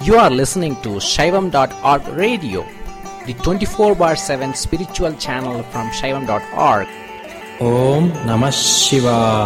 You are listening to Shaivam.org radio, the 24 bar 7 spiritual channel from Shaivam.org. Om Namah Shivaya.